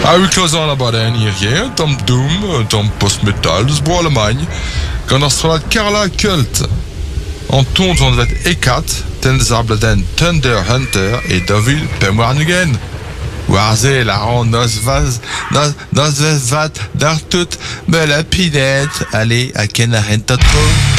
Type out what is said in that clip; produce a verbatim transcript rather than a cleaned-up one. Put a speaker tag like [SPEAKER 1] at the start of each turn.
[SPEAKER 1] Ah oui, closon là-bas, hier, rien, tom doom, tom post-metal, dus bois Allemagne. Quand on Carla Cult. En tourne, on va être Ekat, Tenzable den Thunder Hunter et David Pemwarnigen. Warze, la ronde, nos vas, nos, nos vas, dar tout, me la pinette. Allez, à Ken Arrentato.